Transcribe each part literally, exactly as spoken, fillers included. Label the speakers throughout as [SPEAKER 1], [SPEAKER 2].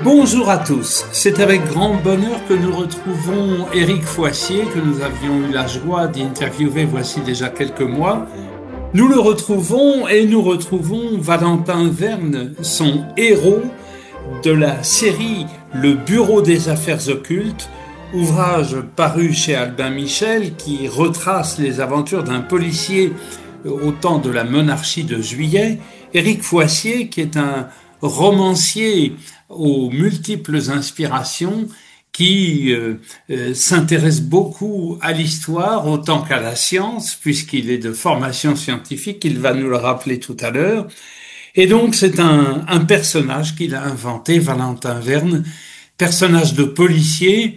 [SPEAKER 1] Bonjour à tous, c'est avec grand bonheur que nous retrouvons Éric Foissier, que nous avions eu la joie d'interviewer voici déjà quelques mois. Nous le retrouvons et nous retrouvons Valentin Verne, son héros de la série Le Bureau des Affaires Occultes, ouvrage paru chez Albin Michel qui retrace les aventures d'un policier au temps de la monarchie de Juillet. Éric Foissier, qui est un romancier aux multiples inspirations, qui euh, euh, s'intéresse beaucoup à l'histoire autant qu'à la science, puisqu'il est de formation scientifique, il va nous le rappeler tout à l'heure. Et donc c'est un, un personnage qu'il a inventé, Valentin Verne, personnage de policier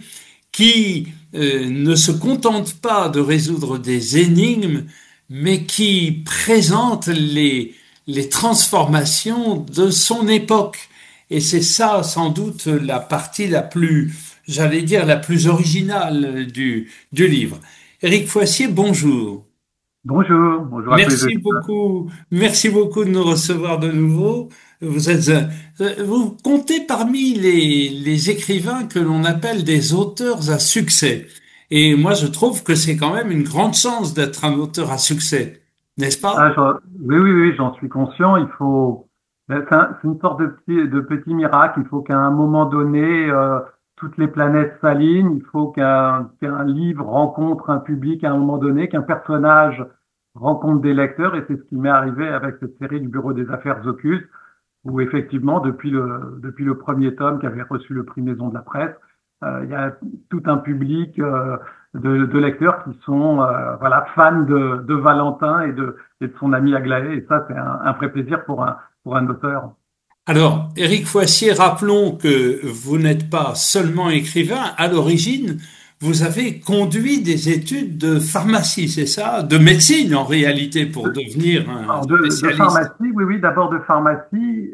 [SPEAKER 1] qui euh, ne se contente pas de résoudre des énigmes, mais qui présente les, les transformations de son époque. Et c'est ça, sans doute, la partie la plus, j'allais dire, la plus originale du, du livre. Éric Foissier, bonjour.
[SPEAKER 2] Bonjour, bonjour à tous les
[SPEAKER 1] Merci
[SPEAKER 2] auditeurs.
[SPEAKER 1] beaucoup, merci beaucoup de nous recevoir de nouveau. Vous êtes, euh, vous comptez parmi les, les écrivains que l'on appelle des auteurs à succès. Et moi, je trouve que c'est quand même une grande chance d'être un auteur à succès, n'est-ce
[SPEAKER 2] Ah,
[SPEAKER 1] pas?
[SPEAKER 2] j'en- oui, oui, oui, j'en suis conscient. Il faut, ben, c'est un- c'est une sorte de petit, de petit miracle. Il faut qu'à un moment donné, euh, toutes les planètes s'alignent. Il faut qu'un qu'un livre rencontre un public à un moment donné, qu'un personnage rencontre des lecteurs. Et c'est ce qui m'est arrivé avec cette série du Bureau des Affaires Occultes, où effectivement, depuis le, depuis le premier tome qui avait reçu le prix Maison de la Presse, euh, il y a tout un public euh, de, de lecteurs qui sont euh, voilà, fans de, de Valentin et de, et de son ami Aglaé. Et ça, c'est un, un vrai plaisir pour un, pour un auteur.
[SPEAKER 1] Alors, Éric Foissier, rappelons que vous n'êtes pas seulement écrivain. À l'origine, vous avez conduit des études de pharmacie, c'est ça? De médecine, en réalité, pour devenir un
[SPEAKER 2] Alors de, de
[SPEAKER 1] spécialiste.
[SPEAKER 2] pharmacie, oui, oui, d'abord de pharmacie,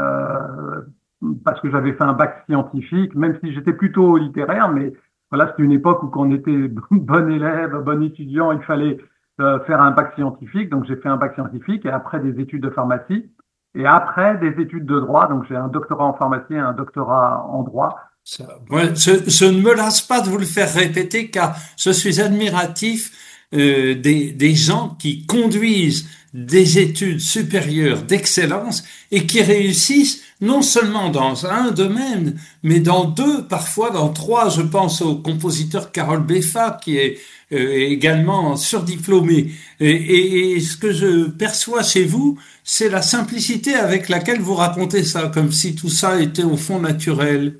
[SPEAKER 2] euh, parce que j'avais fait un bac scientifique, même si j'étais plutôt littéraire, mais voilà, c'était une époque où quand on était bon élève, bon étudiant, il fallait euh, faire un bac scientifique, donc j'ai fait un bac scientifique et après des études de pharmacie et après des études de droit, donc j'ai un doctorat en pharmacie et un doctorat en droit.
[SPEAKER 1] Ça, moi, je, je ne me lasse pas de vous le faire répéter car je suis admiratif euh, des, des gens qui conduisent des études supérieures d'excellence et qui réussissent non seulement dans un domaine, mais dans deux, parfois dans trois. Je pense au compositeur Carole Beffa qui est euh, également surdiplômé. Et, et, et ce que je perçois chez vous, c'est la simplicité avec laquelle vous racontez ça, comme si tout ça était au fond naturel.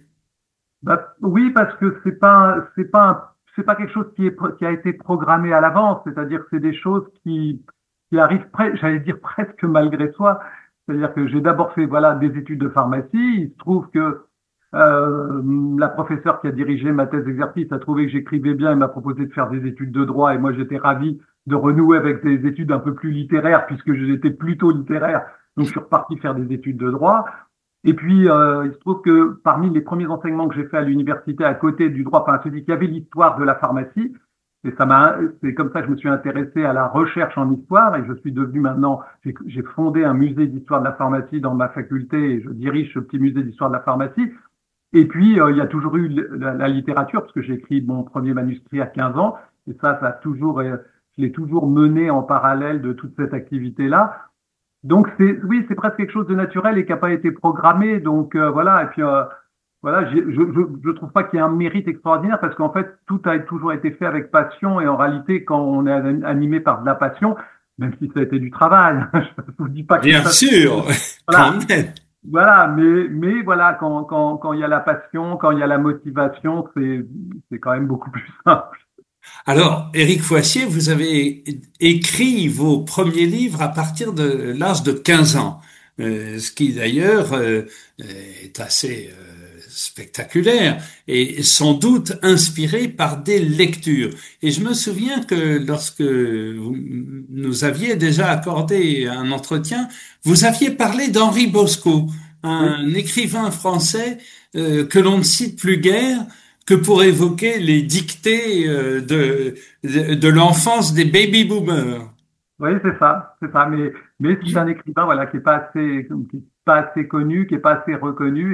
[SPEAKER 2] Bah, oui, parce que c'est pas, c'est pas, un- c'est pas quelque chose qui est, pro- qui a été programmé à l'avance. C'est-à-dire que c'est des choses qui, qui arrivent, pre- j'allais dire presque malgré soi. C'est-à-dire que j'ai d'abord fait, voilà, des études de pharmacie. Il se trouve que euh, la professeure qui a dirigé ma thèse d'exercice a trouvé que j'écrivais bien et m'a proposé de faire des études de droit. Et moi, j'étais ravi de renouer avec des études un peu plus littéraires puisque j'étais plutôt littéraire. Donc, je suis reparti faire des études de droit. Et puis, euh, il se trouve que parmi les premiers enseignements que j'ai fait à l'université, à côté du droit, enfin, celui qui avait l'histoire de la pharmacie, et ça m'a, c'est comme ça que je me suis intéressé à la recherche en histoire, et je suis devenu maintenant, j'ai j'ai fondé un musée d'histoire de la pharmacie dans ma faculté, et je dirige ce petit musée d'histoire de la pharmacie. Et puis, euh, il y a toujours eu la, la littérature, parce que j'ai écrit mon premier manuscrit à quinze ans, et ça, ça a toujours, euh, je l'ai toujours mené en parallèle de toute cette activité-là. Donc c'est oui, c'est presque quelque chose de naturel et qui n'a pas été programmé. Donc euh, voilà. Et puis euh, voilà, j'ai- je je je trouve pas qu'il y ait un mérite extraordinaire parce qu'en fait tout a toujours été fait avec passion et en réalité quand on est animé par de la passion, même si ça a été du travail, je vous dis pas que
[SPEAKER 1] Bien
[SPEAKER 2] ça.
[SPEAKER 1] sûr,
[SPEAKER 2] Voilà,
[SPEAKER 1] quand même.
[SPEAKER 2] voilà. Mais mais voilà, quand quand quand il y a la passion, quand il y a la motivation, c'est c'est quand même beaucoup plus simple.
[SPEAKER 1] Alors, Éric Foissier, vous avez écrit vos premiers livres à partir de l'âge de quinze ans, euh, ce qui d'ailleurs euh, est assez euh, spectaculaire et sans doute inspiré par des lectures. Et je me souviens que lorsque vous nous aviez déjà accordé un entretien, vous aviez parlé d'Henri Bosco,
[SPEAKER 2] Oui.
[SPEAKER 1] un écrivain français euh, que l'on ne cite plus guère que pour évoquer les dictées euh, de, de, de l'enfance des baby boomers.
[SPEAKER 2] Oui, c'est ça, c'est ça. Mais, mais c'est un écrivain, voilà, qui est pas assez, qui est pas assez connu, qui est pas assez reconnu. Et,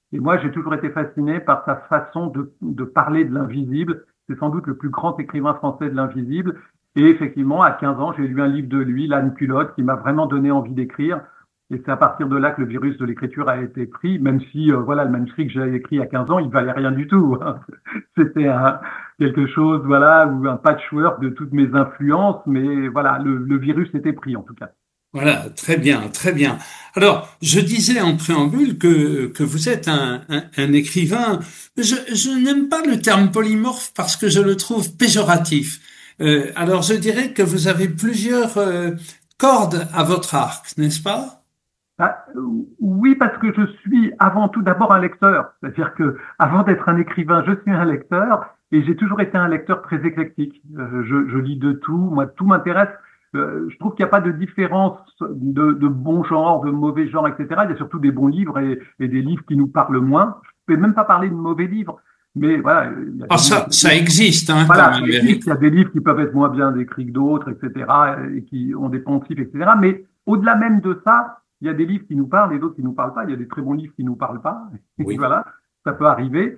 [SPEAKER 2] Et moi, j'ai toujours été fasciné par sa façon de, de parler de l'invisible. C'est sans doute le plus grand écrivain français de l'invisible. Et effectivement, à quinze ans, j'ai lu un livre de lui, L'âne culotte, qui m'a vraiment donné envie d'écrire. Et c'est à partir de là que le virus de l'écriture a été pris, même si euh, voilà, le manuscrit que j'ai écrit à quinze ans, il valait rien du tout. C'était un, quelque chose, voilà, ou un patchwork de toutes mes influences, mais voilà, le, le virus était pris en tout cas.
[SPEAKER 1] Voilà, très bien, très bien. Alors, je disais en préambule que, que vous êtes un, un, un écrivain. Je, je n'aime pas le terme polymorphe parce que je le trouve péjoratif. Euh, alors, je dirais que vous avez plusieurs euh, cordes à votre arc, n'est-ce pas?
[SPEAKER 2] Ah, euh, oui, parce que je suis avant tout d'abord un lecteur. C'est-à-dire que avant d'être un écrivain, je suis un lecteur et j'ai toujours été un lecteur très éclectique. Euh, je, je lis de tout. Moi, tout m'intéresse. Euh, je trouve qu'il n'y a pas de différence de, de bon genre, de mauvais genre, et cetera. Il y a surtout des bons livres et, et des livres qui nous parlent moins. Je ne peux même pas parler de mauvais livres, mais voilà, il y a
[SPEAKER 1] Ah,
[SPEAKER 2] des livres.
[SPEAKER 1] ça, ça existe, hein, quand
[SPEAKER 2] Voilà,
[SPEAKER 1] même,
[SPEAKER 2] ça existe.
[SPEAKER 1] Eric.
[SPEAKER 2] Il y a des livres qui peuvent être moins bien décrits que d'autres, et cetera, et qui ont des poncifs, et cetera. Mais au-delà même de ça, il y a des livres qui nous parlent et d'autres qui nous parlent pas. Il y a des très bons livres qui nous parlent pas.
[SPEAKER 1] Oui.
[SPEAKER 2] Voilà, ça peut arriver.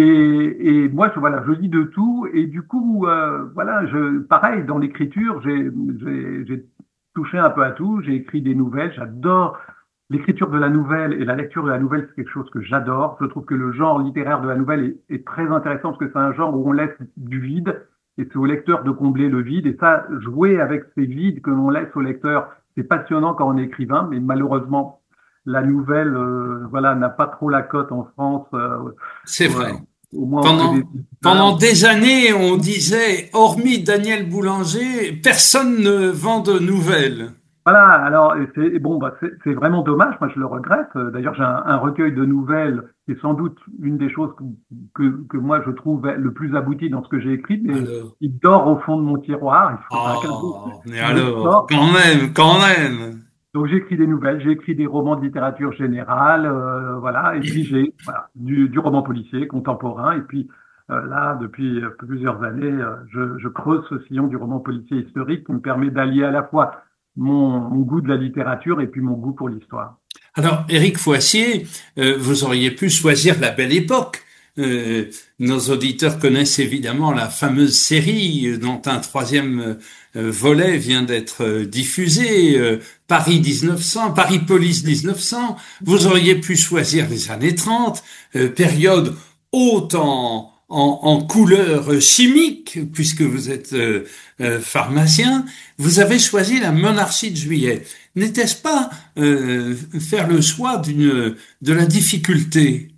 [SPEAKER 2] Et, et moi, je, voilà, je lis de tout. Et du coup, euh, voilà, je, pareil, dans l'écriture, j'ai, j'ai, j'ai touché un peu à tout. J'ai écrit des nouvelles. J'adore l'écriture de la nouvelle et la lecture de la nouvelle, c'est quelque chose que j'adore. Je trouve que le genre littéraire de la nouvelle est, est très intéressant parce que c'est un genre où on laisse du vide et c'est au lecteur de combler le vide. Et ça, jouer avec ces vides que l'on laisse au lecteur, c'est passionnant quand on est écrivain, mais malheureusement, la nouvelle, euh, voilà, n'a pas trop la cote en France, euh,
[SPEAKER 1] C'est
[SPEAKER 2] ouais,
[SPEAKER 1] vrai.
[SPEAKER 2] au moins auprès des
[SPEAKER 1] Pendant, pendant
[SPEAKER 2] éditeurs.
[SPEAKER 1] des années, on disait, hormis Daniel Boulanger, personne ne vend de nouvelles.
[SPEAKER 2] Voilà, alors et c'est et bon, bah, c'est c'est vraiment dommage. Moi, je le regrette. Euh, D'ailleurs, j'ai un, un recueil de nouvelles qui est sans doute une des choses que, que, que moi je trouve le plus abouti dans ce que j'ai écrit, mais
[SPEAKER 1] Alors.
[SPEAKER 2] il dort au fond de mon tiroir. Il faudra qu'un jour
[SPEAKER 1] Oh, mais
[SPEAKER 2] je le
[SPEAKER 1] alors,
[SPEAKER 2] sorte.
[SPEAKER 1] quand même, quand même.
[SPEAKER 2] Donc, j'ai écrit des nouvelles, j'ai écrit des romans de littérature générale, euh, voilà, et puis j'ai voilà, du, du roman policier contemporain, et puis euh, là, depuis euh, plusieurs années, euh, je, je creuse ce sillon du roman policier historique qui me permet d'allier à la fois mon, mon goût de la littérature et puis mon goût pour l'histoire.
[SPEAKER 1] Alors, Éric Foissier, euh, vous auriez pu choisir la belle époque. Euh, nos auditeurs connaissent évidemment la fameuse série euh, dont un troisième euh, volet vient d'être euh, diffusé, euh, Paris dix-neuf cents, Paris Police dix-neuf cents. Vous auriez pu choisir les années trente, euh, période haute en, en, en couleurs chimiques, puisque vous êtes euh, euh, pharmacien. Vous avez choisi la monarchie de Juillet. N'était-ce pas euh, faire le choix d'une de la difficulté?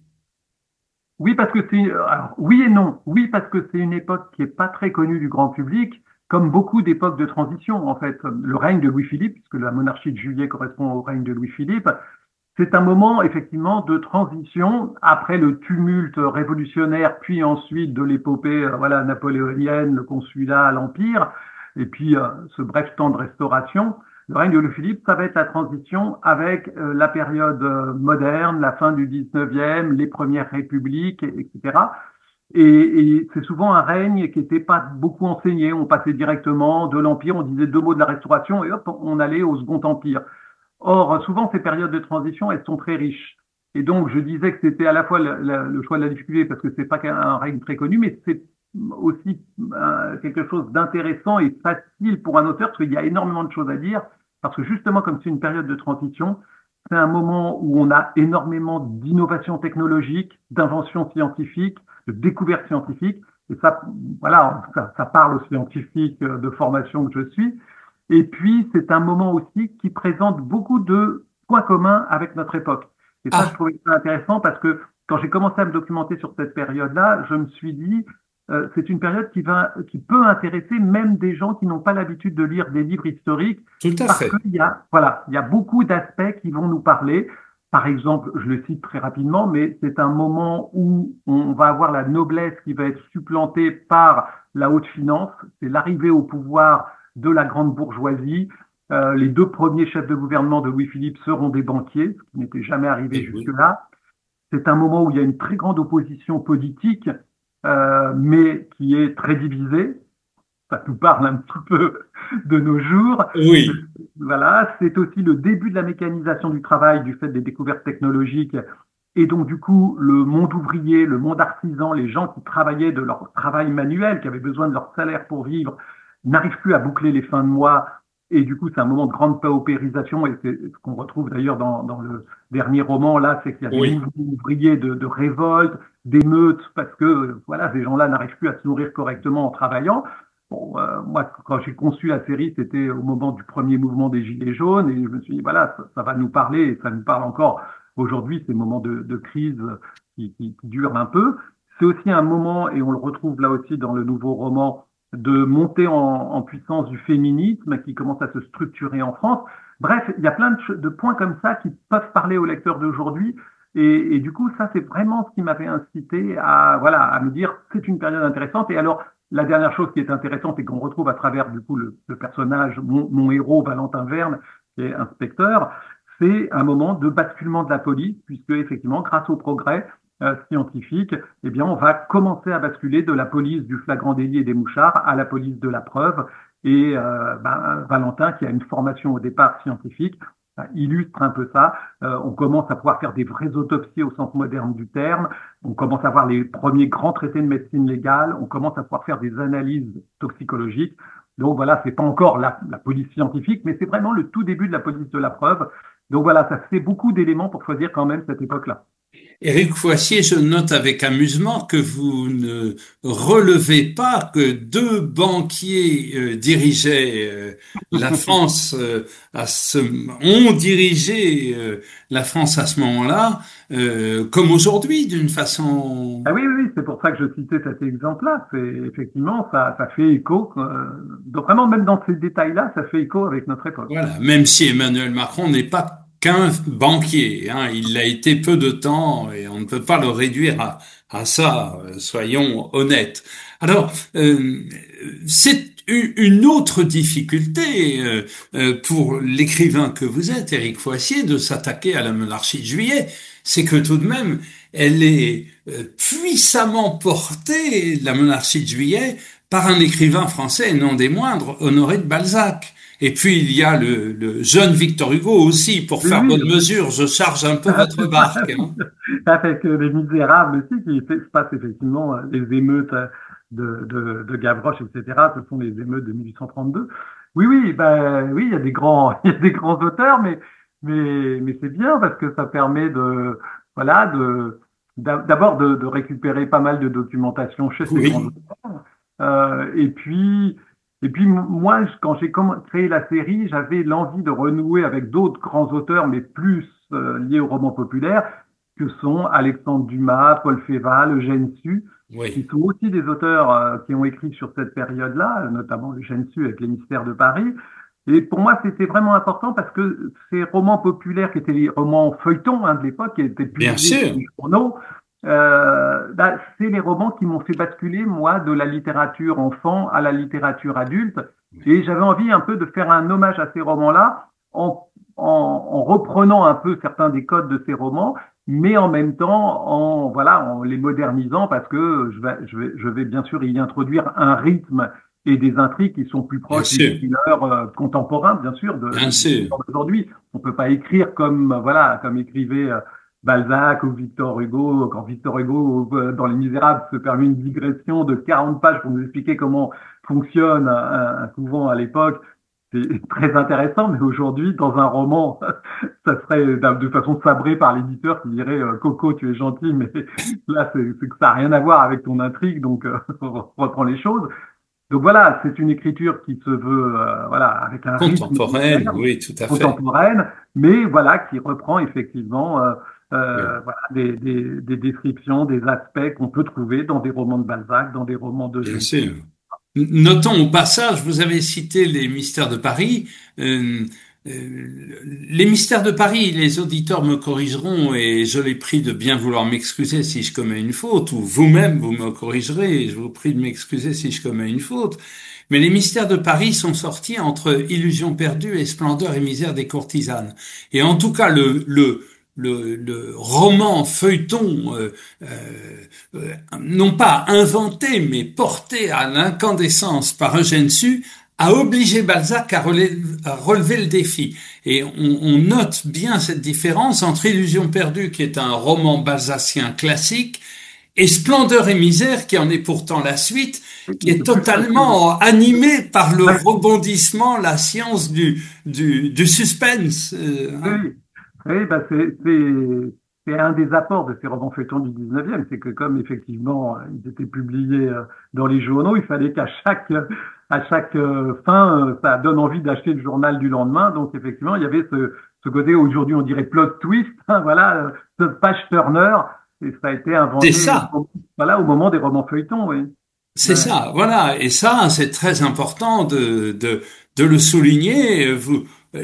[SPEAKER 2] Oui, parce que c'est, alors, oui et non. Oui, parce que c'est une époque qui est pas très connue du grand public, comme beaucoup d'époques de transition, en fait. Le règne de Louis-Philippe, puisque la monarchie de Juillet correspond au règne de Louis-Philippe, c'est un moment, effectivement, de transition après le tumulte révolutionnaire, puis ensuite de l'épopée, euh, voilà, napoléonienne, le consulat, l'empire, et puis euh, ce bref temps de restauration. Le règne de Louis-Philippe, ça va être la transition avec euh, la période euh, moderne, la fin du dix-neuvième, les premières républiques, et- etc. Et, et c'est souvent un règne qui n'était pas beaucoup enseigné. On passait directement de l'Empire, on disait deux mots de la Restauration, et hop, on allait au Second Empire. Or, souvent, ces périodes de transition, elles sont très riches. Et donc, je disais que c'était à la fois le, le- le choix de la difficulté, parce que c'est pas qu'un règne très connu, mais c'est aussi euh, quelque chose d'intéressant et facile pour un auteur, parce qu'il y a énormément de choses à dire, parce que justement, comme c'est une période de transition, c'est un moment où on a énormément d'innovations technologiques, d'inventions scientifiques, de découvertes scientifiques, et ça, voilà, ça, ça parle aux scientifiques de formation que je suis. Et puis, c'est un moment aussi qui présente beaucoup de points communs avec notre époque. Et ça, je
[SPEAKER 1] Ah,
[SPEAKER 2] trouvais ça intéressant parce que quand j'ai commencé à me documenter sur cette période-là, je me suis dit, euh, c'est une période qui va, qui peut intéresser même des gens qui n'ont pas l'habitude de lire des livres historiques
[SPEAKER 1] tout à
[SPEAKER 2] parce
[SPEAKER 1] fait.
[SPEAKER 2] qu'il y a, voilà, il y a beaucoup d'aspects qui vont nous parler. Par exemple, je le cite très rapidement, mais c'est un moment où on va avoir la noblesse qui va être supplantée par la haute finance. C'est l'arrivée au pouvoir de la grande bourgeoisie. Euh, les deux premiers chefs de gouvernement de Louis-Philippe seront des banquiers, ce qui n'était jamais arrivé
[SPEAKER 1] Eh oui.
[SPEAKER 2] jusque-là. C'est un moment où il y a une très grande opposition politique, euh, mais qui est très divisée. Ça nous parle un petit peu de nos jours.
[SPEAKER 1] Oui.
[SPEAKER 2] Voilà, c'est aussi le début de la mécanisation du travail du fait des découvertes technologiques Et donc, du coup, le monde ouvrier, le monde artisan, les gens qui travaillaient de leur travail manuel, qui avaient besoin de leur salaire pour vivre, n'arrivent plus à boucler les fins de mois. Et du coup, c'est un moment de grande paupérisation. Et c'est ce qu'on retrouve d'ailleurs dans, dans le dernier roman, là, c'est qu'il y a des
[SPEAKER 1] Oui.
[SPEAKER 2] mouvements ouvriers de, de révolte, d'émeutes, parce que, voilà, ces gens-là n'arrivent plus à se nourrir correctement en travaillant. Bon, euh, moi, quand j'ai conçu la série, c'était au moment du premier mouvement des Gilets jaunes, et je me suis dit, voilà, ça, ça va nous parler, et ça nous parle encore aujourd'hui, ces moments de, de crise qui, qui, qui durent un peu. C'est aussi un moment, et on le retrouve là aussi dans le nouveau roman, de montée en, en puissance du féminisme qui commence à se structurer en France. Bref, il y a plein de, de points comme ça qui peuvent parler aux lecteurs d'aujourd'hui. Et, et du coup, ça, c'est vraiment ce qui m'avait incité à, voilà, à me dire, c'est une période intéressante. Et alors, la dernière chose qui est intéressante et qu'on retrouve à travers, du coup, le, le personnage, mon, mon héros, Valentin Verne, qui est inspecteur, c'est un moment de basculement de la police, puisque, effectivement, grâce au progrès euh, scientifique, eh bien, on va commencer à basculer de la police du flagrant délit et des mouchards à la police de la preuve. Et euh, ben, Valentin, qui a une formation au départ scientifique, illustre un peu ça. Euh, on commence à pouvoir faire des vraies autopsies au sens moderne du terme. On commence à voir les premiers grands traités de médecine légale. On commence à pouvoir faire des analyses toxicologiques. Donc voilà, c'est pas encore la, la police scientifique, mais c'est vraiment le tout début de la police de la preuve. Donc voilà, ça fait beaucoup d'éléments pour choisir quand même cette époque-là.
[SPEAKER 1] Éric Foissier, je note avec amusement que vous ne relevez pas que deux banquiers euh, dirigeaient euh, la France euh, à ce, ont dirigé euh, la France à ce moment-là, euh, comme aujourd'hui, d'une façon.
[SPEAKER 2] Ah oui, oui, oui, c'est pour ça que je citais cet exemple-là. C'est effectivement, ça, ça fait écho. Euh, donc vraiment, même dans ces détails-là, ça fait écho avec notre époque.
[SPEAKER 1] Voilà, même si Emmanuel Macron n'est pas qu'un banquier, hein, il l'a été peu de temps et on ne peut pas le réduire à, à ça, euh, soyons honnêtes. Alors, euh, c'est u- une autre difficulté euh, euh, pour l'écrivain que vous êtes, Éric Foissier, de s'attaquer à la monarchie de Juillet, c'est que tout de même, elle est euh, puissamment portée, la monarchie de Juillet, par un écrivain français, et non des moindres, Honoré de Balzac. Et puis il y a le, le jeune Victor Hugo aussi, pour
[SPEAKER 2] Oui,
[SPEAKER 1] faire
[SPEAKER 2] oui,
[SPEAKER 1] bonne mesure, je charge un peu votre barque. Hein.
[SPEAKER 2] avec euh, Les Misérables aussi, qui fait- se passe effectivement euh, les émeutes euh, de, de, de Gavroche, et cetera. Ce sont les émeutes de mille huit cent trente-deux. Oui, oui, ben oui, il y a des grands, il y a des grands auteurs, mais mais mais c'est bien parce que ça permet de voilà de d'a- d'abord de, de récupérer pas mal de documentation chez ces grands
[SPEAKER 1] Oui,
[SPEAKER 2] auteurs. Euh, et puis et puis m- moi, je- quand j'ai comm- créé la série, j'avais l'envie de renouer avec d'autres grands auteurs, mais plus euh, liés au roman populaire que sont Alexandre Dumas, Paul Féval, Eugène Sue, qui
[SPEAKER 1] oui,
[SPEAKER 2] sont aussi des auteurs euh, qui ont écrit sur cette période-là, notamment Eugène Sue avec Les Mystères de Paris. Et pour moi, c'était vraiment important parce que ces romans populaires, qui étaient les romans feuilletons hein, de l'époque, qui étaient
[SPEAKER 1] bien
[SPEAKER 2] publiés dans
[SPEAKER 1] sûr.
[SPEAKER 2] les journaux, euh, bah, c'est les romans qui m'ont fait basculer, moi, de la littérature enfant à la littérature adulte. Et j'avais envie un peu de faire un hommage à ces romans-là en, en, en reprenant un peu certains des codes de ces romans mais en même temps en voilà en les modernisant parce que je vais je vais je vais bien sûr y introduire un rythme et des intrigues qui sont plus
[SPEAKER 1] Bien
[SPEAKER 2] proches du
[SPEAKER 1] sûr,
[SPEAKER 2] thriller euh, contemporain bien sûr de,
[SPEAKER 1] bien
[SPEAKER 2] du
[SPEAKER 1] sûr.
[SPEAKER 2] thriller d'aujourd'hui. On peut pas écrire comme euh, voilà comme écrivait euh, Balzac ou Victor Hugo quand Victor Hugo euh, dans Les Misérables se permet une digression de quarante pages pour nous expliquer comment fonctionne un, un couvent à l'époque. C'est très intéressant, mais aujourd'hui, dans un roman, ça serait de façon sabrée par l'éditeur qui dirait euh, Coco, tu es gentil, mais là, c'est c'est que ça n'a rien à voir avec ton intrigue, donc euh, on reprend les choses. Donc voilà, c'est une écriture qui se veut, euh, voilà, avec un rythme
[SPEAKER 1] Contemporaine, oui, tout à fait.
[SPEAKER 2] contemporaine, mais voilà, qui reprend effectivement euh, euh,
[SPEAKER 1] Oui,
[SPEAKER 2] voilà, des, des, des descriptions, des aspects qu'on peut trouver dans des romans de Balzac, dans des romans de
[SPEAKER 1] bien
[SPEAKER 2] Gênes.
[SPEAKER 1] sûr. Notons au passage, vous avez cité les mystères de Paris. Euh, euh, les mystères de Paris, les auditeurs me corrigeront et je les prie de bien vouloir m'excuser si je commets une faute, ou vous-même vous me corrigerez et je vous prie de m'excuser si je commets une faute. Mais les mystères de Paris sont sortis entre Illusions perdues et Splendeur et misère des courtisanes. Et en tout cas, le, le, le, le roman feuilleton, euh, euh, euh, non pas inventé, mais porté à l'incandescence par Eugène Sue, a obligé Balzac à relever, à relever le défi. Et on, on note bien cette différence entre Illusion perdue, qui est un roman balzacien classique, et Splendeur et misère, qui en est pourtant la suite, qui est
[SPEAKER 2] C'est plus facile.
[SPEAKER 1] totalement animé par le
[SPEAKER 2] Ouais,
[SPEAKER 1] rebondissement, la science du, du, du suspense. euh,
[SPEAKER 2] oui,
[SPEAKER 1] hein.
[SPEAKER 2] oui. Oui, bah c'est c'est c'est un des apports de ces romans feuilletons du dix-neuvième, c'est que comme effectivement euh, ils étaient publiés euh, dans les journaux, il fallait qu'à chaque euh, à chaque euh, fin, euh, ça donne envie d'acheter le journal du lendemain. Donc effectivement, il y avait ce ce côté aujourd'hui on dirait plot twist, hein, voilà, euh, ce page turner, et ça a été
[SPEAKER 1] C'est
[SPEAKER 2] inventé
[SPEAKER 1] ça.
[SPEAKER 2] au- voilà au moment des romans feuilletons, oui.
[SPEAKER 1] C'est
[SPEAKER 2] Ouais.
[SPEAKER 1] ça, voilà. Et ça, c'est très important de, de, de le souligner. Vous,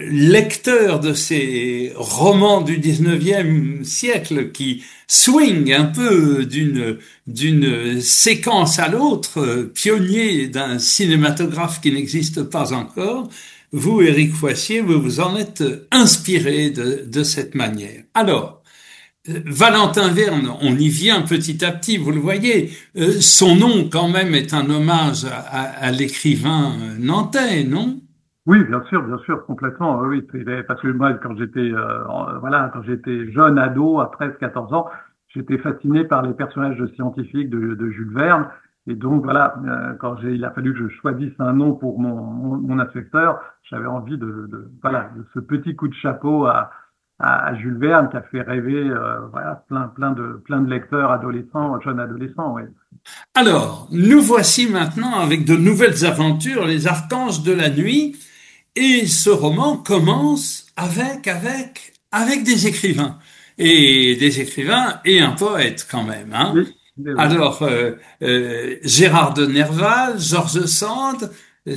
[SPEAKER 1] lecteur de ces romans du dix-neuvième siècle qui swing un peu d'une, d'une séquence à l'autre, euh, pionnier d'un cinématographe qui n'existe pas encore, vous, Éric Foissier, vous vous en êtes inspiré de, de cette manière. Alors, Valentin Verne, on y vient petit à petit, vous le voyez. Euh, son nom, quand même, est un hommage à, à- à l'écrivain euh, nantais, non?
[SPEAKER 2] Oui, bien sûr, bien sûr, complètement. Oui, oui, c'est- parce que moi, quand j'étais, euh, en- voilà, quand j'étais jeune ado, à treize, quatorze ans, j'étais fasciné par les personnages de scientifiques de, de Jules Verne. Et donc, voilà, euh, quand j'ai, il a fallu que je choisisse un nom pour mon, mon, mon inspecteur, j'avais envie de, de, voilà, de ce petit coup de chapeau à, à, à Jules Verne qui a fait rêver, euh, voilà, plein, plein de, plein de lecteurs adolescents, jeunes adolescents, oui.
[SPEAKER 1] Alors, nous voici maintenant avec de nouvelles aventures, les archanges de la nuit, et ce roman commence avec, avec, avec des écrivains. Et des écrivains et un poète quand même, hein.
[SPEAKER 2] Oui, oui, oui.
[SPEAKER 1] Alors, euh, euh, Gérard de Nerval, George Sand,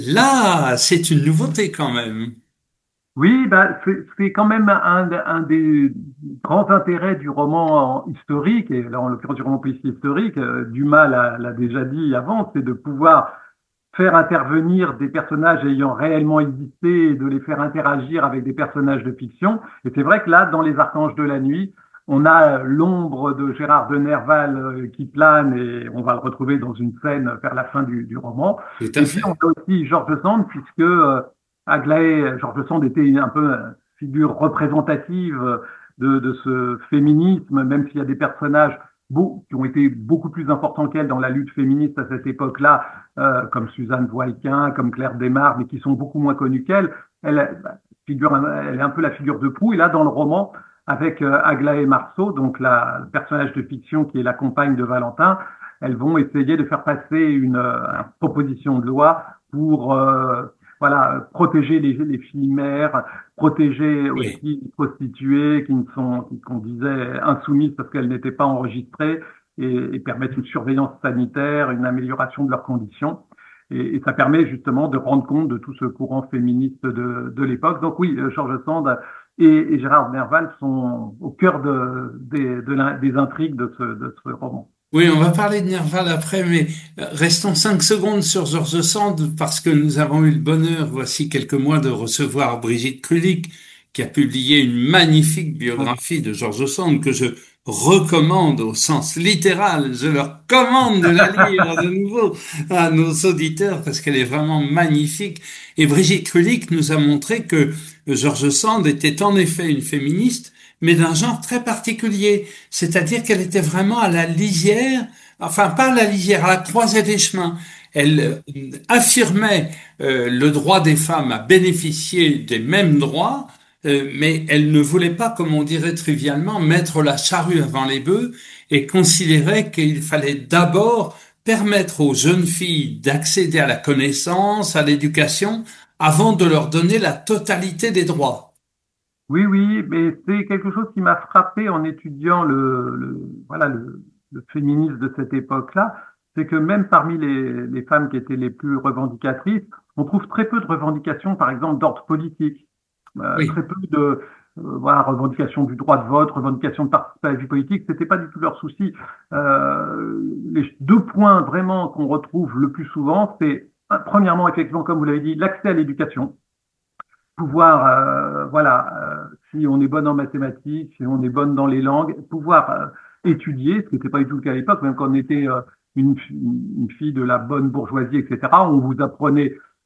[SPEAKER 1] là, c'est une nouveauté quand même.
[SPEAKER 2] Oui, bah, c'est c'est quand même un, un des grands intérêts du roman historique, et là en l'occurrence du roman policier historique, euh, Dumas l'a l'a déjà dit avant, c'est de pouvoir faire intervenir des personnages ayant réellement existé et de les faire interagir avec des personnages de fiction. Et c'est vrai que là, dans Les Archanges de la Nuit, on a l'ombre de Gérard de Nerval euh, qui plane et on va le retrouver dans une scène vers la fin du, du roman.
[SPEAKER 1] Tout à
[SPEAKER 2] Et puis on
[SPEAKER 1] fait.
[SPEAKER 2] a aussi George Sand puisque euh, Aglaé, George Sand était un peu une figure représentative de, de ce féminisme, même s'il y a des personnages beau, qui ont été beaucoup plus importants qu'elle dans la lutte féministe à cette époque-là, euh, comme Suzanne Voilquin, comme Claire Desmarres, mais qui sont beaucoup moins connues qu'elle. Elle, bah, figure, elle est un peu la figure de proue. Et là, dans le roman, avec euh, Aglaé Marceau, donc la, le personnage de fiction qui est la compagne de Valentin, elles vont essayer de faire passer une, euh, une proposition de loi pour euh, voilà, protéger les, les filles mères, protéger aussi
[SPEAKER 1] Oui.
[SPEAKER 2] les prostituées qui ne sont, qu'on disait insoumises parce qu'elles n'étaient pas enregistrées et, et permettre une surveillance sanitaire, une amélioration de leurs conditions. Et, et ça permet justement de rendre compte de tout ce courant féministe de, de l'époque. Donc oui, Georges Sand et, et Gérard Nerval sont au cœur de, des, de des intrigues de ce, de ce roman.
[SPEAKER 1] Oui, on va parler de Nerval après, mais euh, restons cinq secondes sur George Sand parce que nous avons eu le bonheur, voici quelques mois, de recevoir Brigitte Krulik, qui a publié une magnifique biographie de George Sand que je recommande au sens littéral. Je leur commande de la lire de nouveau à nos auditeurs parce qu'elle est vraiment magnifique. Et Brigitte Krulik nous a montré que George Sand était en effet une féministe, mais d'un genre très particulier. C'est-à-dire qu'elle était vraiment à la lisière, enfin pas à la lisière, à la croisée des chemins. Elle euh, affirmait euh, le droit des femmes à bénéficier des mêmes droits, euh, mais elle ne voulait pas, comme on dirait trivialement, mettre la charrue avant les bœufs et considérait qu'il fallait d'abord permettre aux jeunes filles d'accéder à la connaissance, à l'éducation, avant de leur donner la totalité des droits.
[SPEAKER 2] Oui, oui, mais c'est quelque chose qui m'a frappé en étudiant le, le voilà le, le féminisme de cette époque-là, c'est que même parmi les, les femmes qui étaient les plus revendicatrices, on trouve très peu de revendications, par exemple, d'ordre politique. Euh,
[SPEAKER 1] Oui.
[SPEAKER 2] très peu de euh, voilà, revendications du droit de vote, revendications de participer à la vie politique, c'était pas du tout leur souci. Euh, les deux points vraiment qu'on retrouve le plus souvent, c'est euh, premièrement, effectivement, comme vous l'avez dit, l'accès à l'éducation, pouvoir, euh, voilà, euh, si on est bonne en mathématiques, si on est bonne dans les langues, pouvoir euh, étudier, ce qui n'était pas du tout le cas à l'époque, même quand on était euh, une, une fille de la bonne bourgeoisie, et cetera, on vous apprenait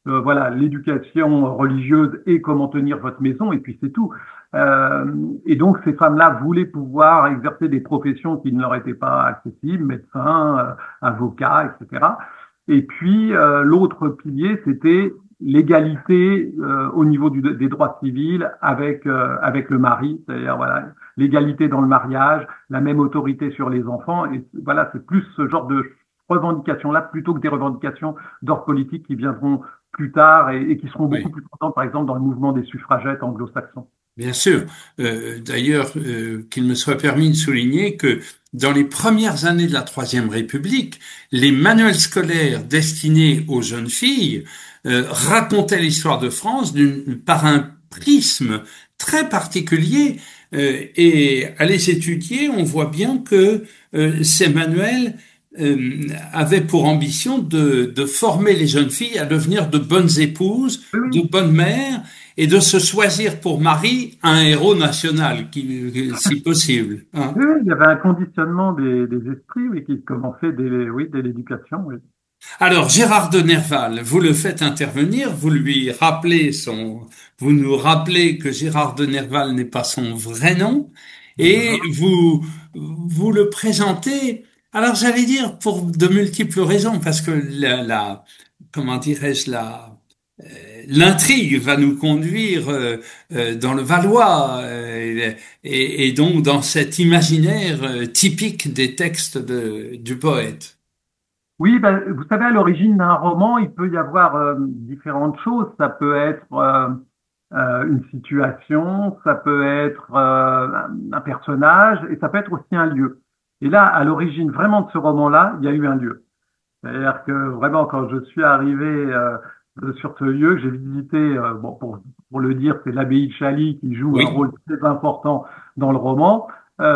[SPEAKER 2] euh, voilà, l'éducation religieuse et comment tenir votre maison, et puis c'est tout. Euh, et donc ces femmes-là voulaient pouvoir exercer des professions qui ne leur étaient pas accessibles, médecins, euh, avocats, et cetera. Et puis euh, l'autre pilier, c'était l'égalité euh, au niveau du, des droits civils avec euh, avec le mari, c'est-à-dire voilà l'égalité dans le mariage, la même autorité sur les enfants. Et voilà, c'est plus ce genre de revendications-là plutôt que des revendications d'ordre politique qui viendront plus tard et, et qui seront beaucoup
[SPEAKER 1] Oui.
[SPEAKER 2] plus présentes, par exemple, dans le mouvement des suffragettes anglo-saxons.
[SPEAKER 1] Bien sûr. Euh, d'ailleurs, euh, qu'il me soit permis de souligner que dans les premières années de la Troisième République, les manuels scolaires destinés aux jeunes filles euh, racontaient l'histoire de France d'une, par un prisme très particulier. Euh, et à les étudier, on voit bien que euh, ces manuels euh, avaient pour ambition de, de former les jeunes filles à devenir de bonnes épouses,
[SPEAKER 2] Oui,
[SPEAKER 1] de
[SPEAKER 2] oui,
[SPEAKER 1] bonnes mères et de se choisir pour mari un héros national, qui, si possible. Hein.
[SPEAKER 2] oui, oui, il y avait un conditionnement des, des esprits, oui, qui commençait dès, oui, dès l'éducation, oui.
[SPEAKER 1] Alors, Gérard de Nerval, vous le faites intervenir, vous lui rappelez son, vous nous rappelez que Gérard de Nerval n'est pas son vrai nom, et
[SPEAKER 2] Mhm.
[SPEAKER 1] vous, vous le présentez, alors j'allais dire pour de multiples raisons, parce que la, la comment dirais-je, la, l'intrigue va nous conduire euh, euh, dans le Valois euh, et, et donc dans cet imaginaire euh, typique des textes de, du poète.
[SPEAKER 2] Oui, ben, vous savez, à l'origine d'un roman, il peut y avoir euh, différentes choses. Ça peut être euh, euh, une situation, ça peut être euh, un un personnage, et ça peut être aussi un lieu. Et là, à l'origine vraiment de ce roman-là, il y a eu un lieu. C'est-à-dire que vraiment, quand je suis arrivé euh, sur ce lieu, j'ai visité, euh, bon, pour, pour le dire, c'est l'abbaye de Chaly qui joue un
[SPEAKER 1] Oui,
[SPEAKER 2] rôle très important dans le roman.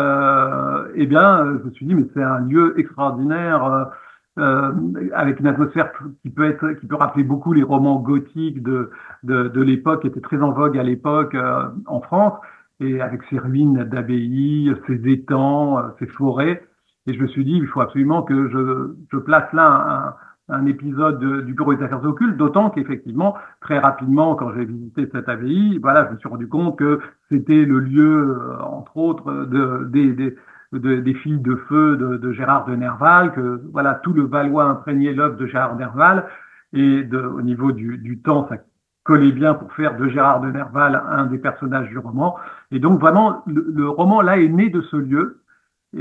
[SPEAKER 2] Euh, eh bien, euh, je me suis dit, mais c'est un lieu extraordinaire, euh, euh, avec une atmosphère qui peut être, qui peut rappeler beaucoup les romans gothiques de de, de l'époque, qui étaient très en vogue à l'époque euh, en France, et avec ses ruines d'abbayes, ses étangs, euh, ses forêts. Et je me suis dit, il faut absolument que je, je place là un, un épisode de- du Bureau des Affaires occultes, d'autant qu'effectivement, très rapidement, quand j'ai visité cette abbaye, voilà, je me suis rendu compte que c'était le lieu, euh, entre autres, de, des, des, de- des filles de feu de, de Gérard de Nerval, que voilà, tout le Valois imprégnait l'œuvre de Gérard de Nerval, et de, au niveau du, du temps, ça collait bien pour faire de Gérard de Nerval un des personnages du roman. Et donc, vraiment, le, le roman, là, est né de ce lieu. Et,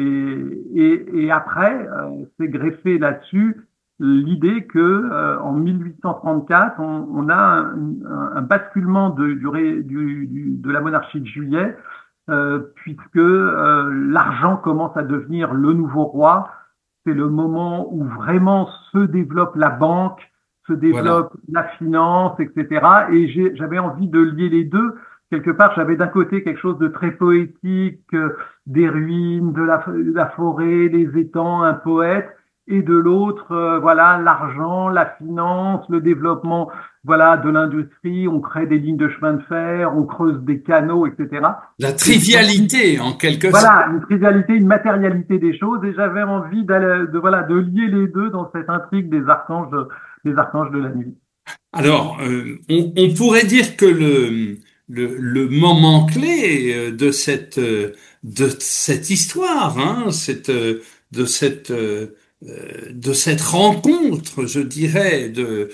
[SPEAKER 2] et, et après, euh, s'est greffé là-dessus l'idée que euh, en mille huit cent trente-quatre, on, on a un, un, un basculement de, du, ré- du, du, de la monarchie de Juillet, euh, puisque euh, l'argent commence à devenir le nouveau roi. C'est le moment où vraiment se développe la banque, se
[SPEAKER 1] voilà.
[SPEAKER 2] développe la finance, et cetera. Et j'ai- j'avais envie de lier les deux. Quelque part, j'avais d'un côté quelque chose de très poétique, euh, des ruines, de la, de la forêt, des étangs, un poète, et de l'autre, euh, voilà, l'argent, la finance, le développement, voilà, de l'industrie. On crée des lignes de chemin de fer, on creuse des canaux, et cetera.
[SPEAKER 1] La
[SPEAKER 2] Et j'ai envie,
[SPEAKER 1] trivialité, en quelque sorte.
[SPEAKER 2] voilà, une trivialité, une matérialité des choses, et j'avais envie d'aller, de voilà, de lier les deux dans cette intrigue des archanges, de, des archanges de la nuit.
[SPEAKER 1] Alors, euh, on, on pourrait dire que le, le, le moment clé euh, de cette, euh, de cette histoire, hein, cette, euh, de cette, euh, euh, de cette rencontre, je dirais, de,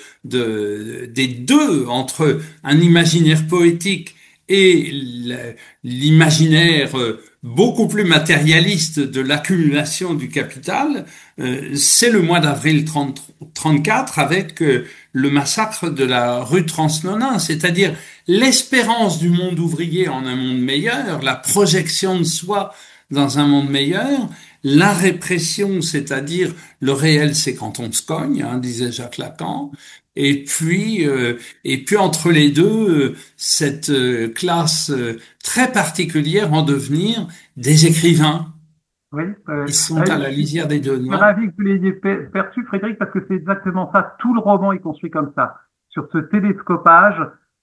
[SPEAKER 1] de, des deux entre un imaginaire poétique et la- l'imaginaire euh, beaucoup plus matérialiste de l'accumulation du capital, euh, c'est le mois d'avril trente trente-quatre avec euh, le massacre de la rue Transnonain, c'est-à-dire l'espérance du monde ouvrier en un monde meilleur, la projection de soi dans un monde meilleur, la répression, c'est-à-dire le réel, c'est quand on se cogne, hein, disait Jacques Lacan, et puis euh, et puis entre les deux, euh, cette euh, classe euh, très particulière en devenir des écrivains
[SPEAKER 2] Oui, euh,
[SPEAKER 1] qui sont à
[SPEAKER 2] euh,
[SPEAKER 1] la
[SPEAKER 2] je suis
[SPEAKER 1] lisière des
[SPEAKER 2] je suis
[SPEAKER 1] Denois.
[SPEAKER 2] ravi que vous l'ayez pe- perçu, Frédéric, parce que c'est exactement ça. Tout le roman est construit comme ça, sur ce télescopage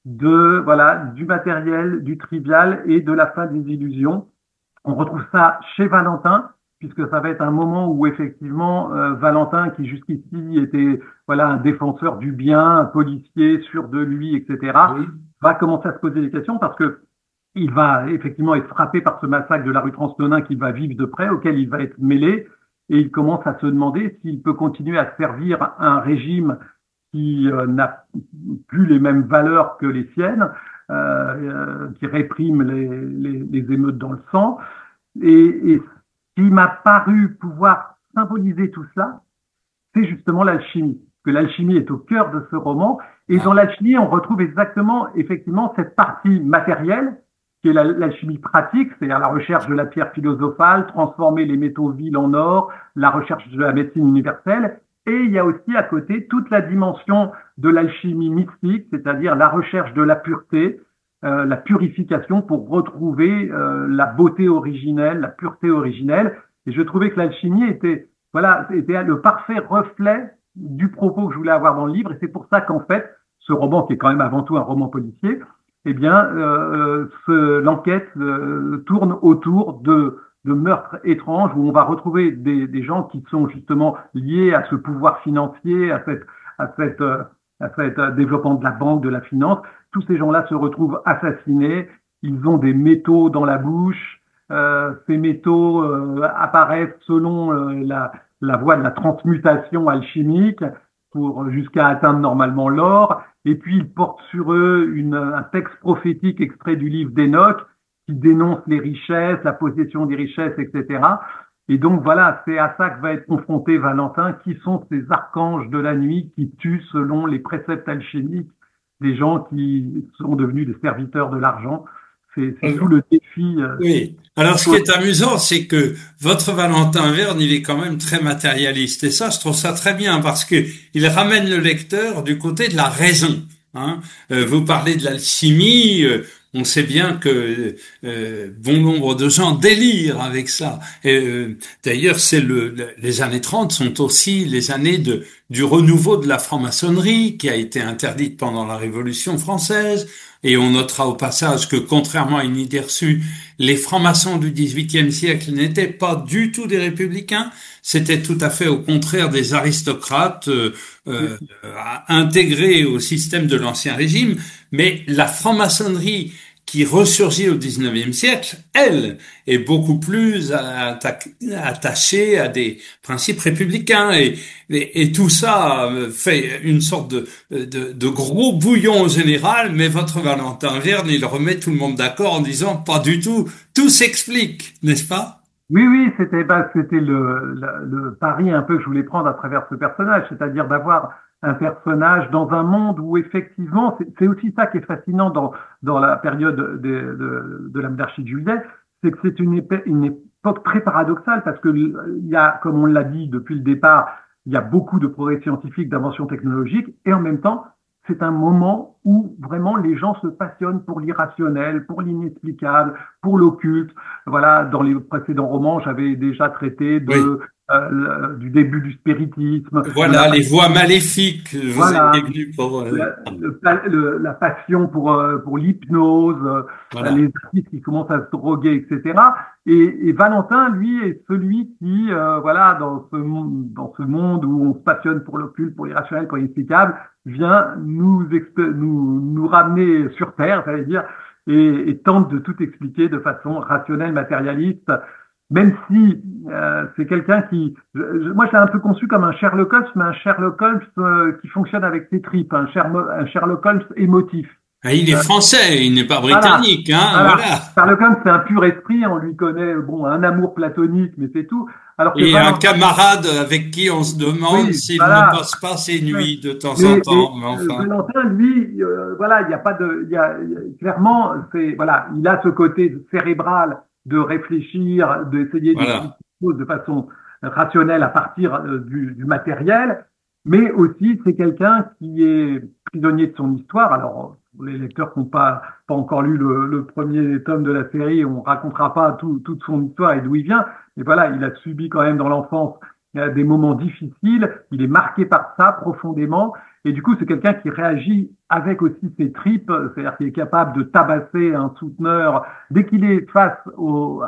[SPEAKER 2] de, voilà, du matériel, du trivial et de la fin des illusions. On retrouve ça chez Valentin, puisque ça va être un moment où effectivement euh, Valentin, qui jusqu'ici était voilà un défenseur du bien, un policier sûr de lui, et cetera,
[SPEAKER 1] Oui.
[SPEAKER 2] va commencer à se poser des questions parce que il va effectivement être frappé par ce massacre de la rue Transnonain qu'il va vivre de près, auquel il va être mêlé, et il commence à se demander s'il peut continuer à servir un régime qui euh, n'a plus les mêmes valeurs que les siennes, euh, euh, qui réprime les, les, les émeutes dans le sang. Et, et ce qui m'a paru pouvoir symboliser tout cela, c'est justement l'alchimie. Que l'alchimie est au cœur de ce roman. Et dans l'alchimie, on retrouve exactement, effectivement, cette partie matérielle, qui est l'alchimie pratique, c'est-à-dire la recherche de la pierre philosophale, transformer les métaux vils en or, la recherche de la médecine universelle. Et il y a aussi à côté toute la dimension de l'alchimie mystique, c'est-à-dire la recherche de la pureté, euh, la purification pour retrouver euh, la beauté originelle, la pureté originelle. Et je trouvais que l'alchimie était, voilà, était le parfait reflet du propos que je voulais avoir dans le livre. Et c'est pour ça qu'en fait, ce roman, qui est quand même avant tout un roman policier, eh bien, euh, ce, l'enquête euh, tourne autour de, de meurtres étranges où on va retrouver des, des gens qui sont justement liés à ce pouvoir financier, à cette, à cette, euh, à cet euh, développement de la banque, de la finance. Tous ces gens-là se retrouvent assassinés. Ils ont des métaux dans la bouche. Euh, ces métaux euh, apparaissent selon euh, la, la voie de la transmutation alchimique pour jusqu'à atteindre normalement l'or. Et puis, ils portent sur eux une, un texte prophétique extrait du livre d'Enoch qui dénonce les richesses, la possession des richesses, et cetera. Et donc, voilà, c'est à ça que va être confronté Valentin, qui sont ces archanges de la nuit qui tuent selon les préceptes alchimiques des gens qui sont devenus des serviteurs de l'argent. C'est, c'est tout le défi. Euh,
[SPEAKER 1] Oui. Alors, ce qui est amusant, c'est que votre Valentin Verne, il est quand même très matérialiste. Et ça, je trouve ça très bien parce que il ramène le lecteur du côté de la raison. Hein. Euh, vous parlez de l'alchimie. Euh, on sait bien que euh, bon nombre de gens délirent avec ça. Et, euh, d'ailleurs, c'est le, le, les années trente sont aussi les années de, du renouveau de la franc-maçonnerie qui a été interdite pendant la Révolution française. Et on notera au passage que, contrairement à une idée reçue, les francs-maçons du dix-huitième siècle n'étaient pas du tout des républicains, c'était tout à fait au contraire des aristocrates euh, euh, intégrés au système de l'Ancien Régime. Mais la franc-maçonnerie qui ressurgit au dix-neuvième siècle, elle, est beaucoup plus attachée à des principes républicains. Et, et, et tout ça fait une sorte de, de, de gros bouillon général, mais votre Valentin Verne, il remet tout le monde d'accord en disant « pas du tout, tout s'explique », n'est-ce pas?
[SPEAKER 2] Oui, oui, c'était bah, c'était le, le, le pari un peu que je voulais prendre à travers ce personnage, c'est-à-dire d'avoir un personnage dans un monde où effectivement, c'est, c'est aussi ça qui est fascinant dans, dans la période de, de, de la monarchie de Juillet, c'est que c'est une, épée, une époque très paradoxale parce que il y a, comme on l'a dit depuis le départ, il y a beaucoup de progrès scientifiques, d'inventions technologiques, et en même temps, c'est un moment où vraiment les gens se passionnent pour l'irrationnel, pour l'inexplicable, pour l'occulte. Voilà, dans les précédents romans, j'avais déjà traité de
[SPEAKER 1] Oui.
[SPEAKER 2] Euh, du début du spiritisme.
[SPEAKER 1] Voilà, la, les voix maléfiques. Vous
[SPEAKER 2] voilà,
[SPEAKER 1] êtes venu pour euh...
[SPEAKER 2] la, le, le, la passion pour pour l'hypnose, voilà. Les artistes qui commencent à se droguer, et cetera. Et, et Valentin, lui, est celui qui, euh, voilà, dans ce monde, dans ce monde où on se passionne pour l'occulte, pour l'irrationnel, pour l'inexplicable, vient nous nous nous ramener sur terre, j'allais dire, et, et tente de tout expliquer de façon rationnelle, matérialiste. Même si euh, c'est quelqu'un qui, je, moi je l'ai un peu conçu comme un Sherlock Holmes, mais un Sherlock Holmes euh, qui fonctionne avec ses tripes, un, Shermo, un Sherlock Holmes émotif.
[SPEAKER 1] Ah, il est euh, français, il n'est pas britannique,
[SPEAKER 2] voilà,
[SPEAKER 1] hein,
[SPEAKER 2] voilà.
[SPEAKER 1] voilà.
[SPEAKER 2] Sherlock Holmes c'est un pur esprit, on lui connaît bon un amour platonique, mais c'est tout.
[SPEAKER 1] Alors que et Valentin, un camarade avec qui on se demande oui, s'il voilà. ne passe pas ses nuits de temps
[SPEAKER 2] mais,
[SPEAKER 1] en temps.
[SPEAKER 2] Mais,
[SPEAKER 1] mais enfin.
[SPEAKER 2] Valentin, lui, euh, voilà, il n'y a pas de, il y a, clairement, c'est voilà, il a ce côté cérébral de réfléchir, d'essayer voilà. de faire des choses de façon rationnelle à partir du, du matériel, mais aussi c'est quelqu'un qui est prisonnier de son histoire. Alors, pour les lecteurs qui n'ont pas, pas encore lu le, le premier tome de la série, on racontera pas tout, toute son histoire et d'où il vient, mais voilà, il a subi quand même dans l'enfance des moments difficiles, il est marqué par ça profondément, et du coup c'est quelqu'un qui réagit avec aussi ses tripes, c'est-à-dire qu'il est capable de tabasser un souteneur dès qu'il est face au, à ce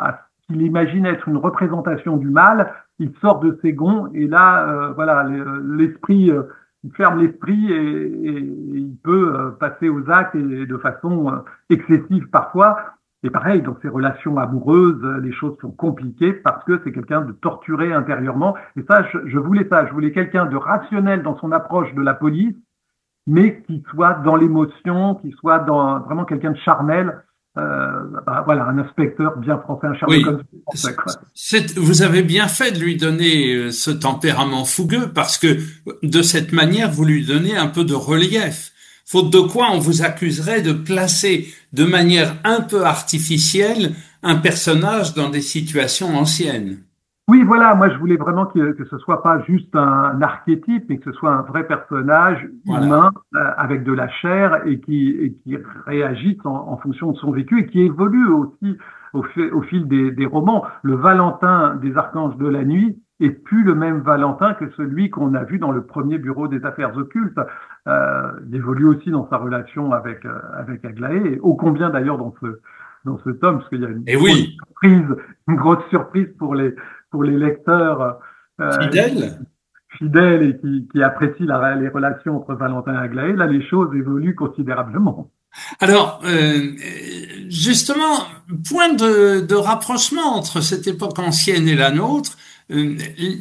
[SPEAKER 2] qu'il imagine être une représentation du mal, il sort de ses gonds et là, euh, voilà, l'esprit, euh, il ferme l'esprit et, et, et il peut euh, passer aux actes et, et de façon euh, excessive parfois. Et pareil, dans ses relations amoureuses, les choses sont compliquées parce que c'est quelqu'un de torturé intérieurement. Et ça, je, je voulais ça. Je voulais quelqu'un de rationnel dans son approche de la police, mais qui soit dans l'émotion, qui soit dans vraiment quelqu'un de charnel. Euh, bah, voilà, un inspecteur bien français, un Sherlock
[SPEAKER 1] Oui,
[SPEAKER 2] Holmes français, quoi.
[SPEAKER 1] c'est, vous avez bien fait de lui donner euh, ce tempérament fougueux parce que de cette manière, vous lui donnez un peu de relief. Faute de quoi, on vous accuserait de placer de manière un peu artificielle un personnage dans des situations anciennes.
[SPEAKER 2] Oui, voilà, moi je voulais vraiment que, que ce soit pas juste un, archétype, mais que ce soit un vrai personnage
[SPEAKER 1] Voilà.
[SPEAKER 2] humain euh, avec de la chair et qui, et qui réagisse en, en fonction de son vécu et qui évolue aussi au, fi- au fil des, des romans. Le Valentin des Archanges de la Nuit est plus le même Valentin que celui qu'on a vu dans le premier bureau des affaires occultes. Euh, il évolue aussi dans sa relation avec, euh, avec Aglaé, et ô combien d'ailleurs dans ce, dans ce tome, parce qu'il y a une
[SPEAKER 1] Et
[SPEAKER 2] grosse
[SPEAKER 1] oui,
[SPEAKER 2] surprise, une grosse surprise pour les pour les lecteurs euh,
[SPEAKER 1] fidèle.
[SPEAKER 2] fidèles et qui, qui apprécient la, les relations entre Valentin et Aglaé, là les choses évoluent considérablement.
[SPEAKER 1] Alors, euh, justement, point de, de rapprochement entre cette époque ancienne et la nôtre, euh,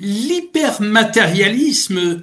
[SPEAKER 1] l'hypermatérialisme,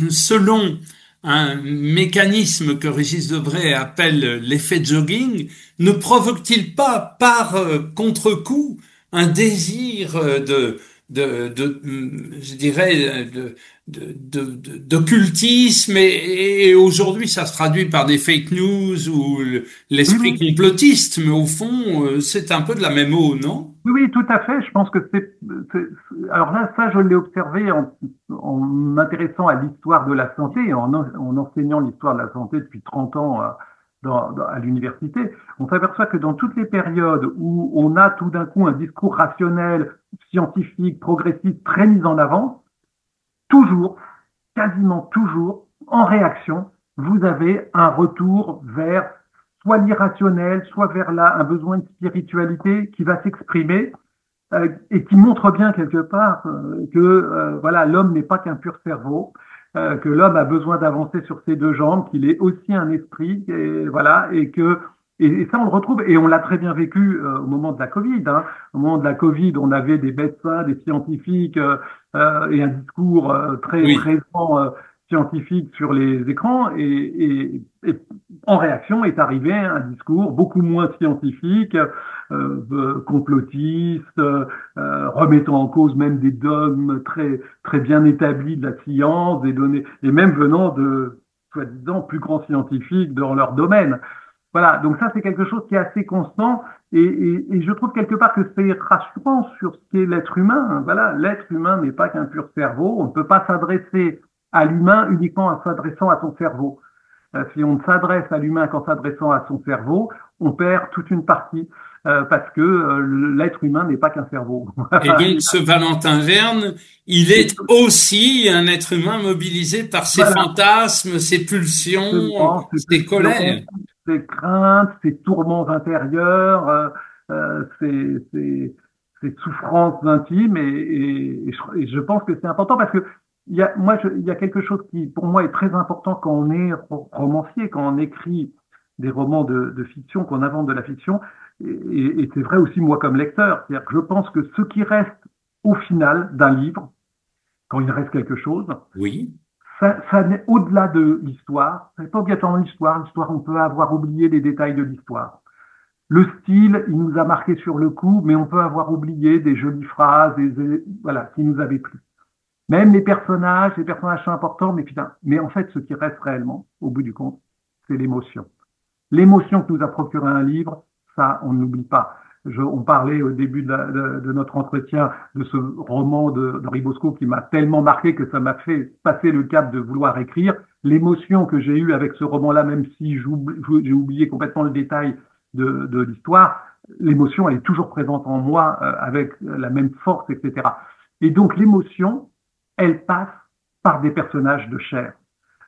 [SPEAKER 1] selon un mécanisme que Régis Debray appelle l'effet jogging, ne provoque-t-il pas par euh, contre-coup un désir euh, de, de, de, je dirais, de, de, de, d'occultisme et, et aujourd'hui ça se traduit par des fake news ou
[SPEAKER 2] Oui,
[SPEAKER 1] l'esprit
[SPEAKER 2] oui,
[SPEAKER 1] complotiste, mais au fond, euh, c'est un peu de la même eau, non?
[SPEAKER 2] oui, oui, tout à fait. Je pense que c'est, c'est- c'est- alors là, ça, je l'ai observé en, en m'intéressant à l'histoire de la santé, et en, en en enseignant l'histoire de la santé depuis trente ans à, dans- dans- à l'université. On s'aperçoit que dans toutes les périodes où on a tout d'un coup un discours rationnel, scientifique, progressiste, très mis en avant, toujours, quasiment toujours, en réaction, vous avez un retour vers soit l'irrationnel, soit vers là un besoin de spiritualité qui va s'exprimer euh, et qui montre bien quelque part euh, que euh, voilà, l'homme n'est pas qu'un pur cerveau, euh, que l'homme a besoin d'avancer sur ses deux jambes, qu'il est aussi un esprit, et voilà, et que et, et ça on le retrouve et on l'a très bien vécu euh, au moment de la Covid. Hein. Au moment de la Covid, on avait des médecins, des scientifiques euh, euh, et un discours euh, très
[SPEAKER 1] Oui.
[SPEAKER 2] présent euh, scientifique sur les écrans et, et, et en réaction est arrivé un discours beaucoup moins scientifique, euh, euh, complotiste, euh, remettant en cause même des dogmes très très bien établis de la science, des données, et même venant de soi-disant plus grands scientifiques dans leur domaine. Voilà, donc ça c'est quelque chose qui est assez constant et, et, et je trouve quelque part que c'est rassurant sur ce qu'est l'être humain. Voilà, l'être humain n'est pas qu'un pur cerveau. On ne peut pas s'adresser à l'humain uniquement en s'adressant à son cerveau. Euh, si on ne s'adresse à l'humain qu'en s'adressant à son cerveau, on perd toute une partie euh, parce que euh, l'être humain n'est pas qu'un cerveau.
[SPEAKER 1] Et donc, ce Valentin Verne, il est aussi un être humain mobilisé par ses
[SPEAKER 2] Voilà,
[SPEAKER 1] fantasmes, ses pulsions,
[SPEAKER 2] justement, ces
[SPEAKER 1] ses
[SPEAKER 2] pulsions,
[SPEAKER 1] colères.
[SPEAKER 2] ces craintes, ces tourments intérieurs, euh, euh, ces, ces, ces souffrances intimes et, et, et je, et je pense que c'est important parce que il y a, moi, je, il y a quelque chose qui, pour moi, est très important quand on est ro- romancier, quand on écrit des romans de, de fiction, qu'on invente de la fiction, et, et, et c'est vrai aussi moi comme lecteur, c'est-à-dire que je pense que ce qui reste au final d'un livre, quand il reste quelque chose,
[SPEAKER 1] Oui,
[SPEAKER 2] ça, ça n'est au-delà de l'histoire. C'est pas obligatoirement l'histoire. L'histoire, on peut avoir oublié les détails de l'histoire. Le style, il nous a marqué sur le coup, mais on peut avoir oublié des jolies phrases, des, des- voilà, qui nous avaient plu. Même les personnages, les personnages sont importants, mais putain, mais en fait, ce qui reste réellement, au bout du compte, c'est l'émotion. L'émotion que nous a procuré un livre, ça, on n'oublie pas. Je, on parlait au début de, la, de, de, notre entretien de ce roman de, de Ribosco qui m'a tellement marqué que ça m'a fait passer le cap de vouloir écrire. L'émotion que j'ai eue avec ce roman-là, même si j'ai oublié complètement le détail de, de l'histoire, l'émotion, elle est toujours présente en moi euh, avec la même force, et cetera. Et donc l'émotion, elle passe par des personnages de chair.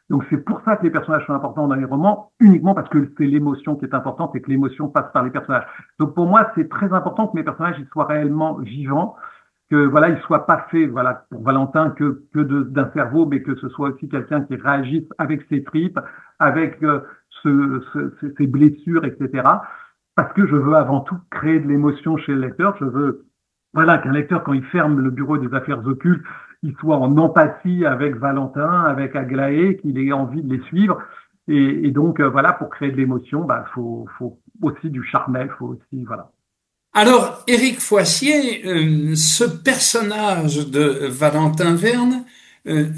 [SPEAKER 2] Donc c'est pour ça que les personnages sont importants dans les romans, uniquement parce que c'est l'émotion qui est importante et que l'émotion passe par les personnages. Donc pour moi, c'est très important que mes personnages ils soient réellement vivants, que voilà, ils soient pas faits, voilà, pour Valentin que que de- d'un cerveau, mais que ce soit aussi quelqu'un qui réagisse avec ses tripes, avec euh, ce, ce- ce- ses blessures, et cetera. Parce que je veux avant tout créer de l'émotion chez le lecteur. Je veux, voilà, qu'un lecteur, quand il ferme le bureau des affaires occultes, il soit en empathie avec Valentin, avec Aglaé, qu'il ait envie de les suivre. Et, et donc, euh, voilà, pour créer de l'émotion, bah, faut, faut aussi du charnel, faut aussi, voilà.
[SPEAKER 1] Alors, Éric Foissier, euh, ce personnage de Valentin Verne, euh,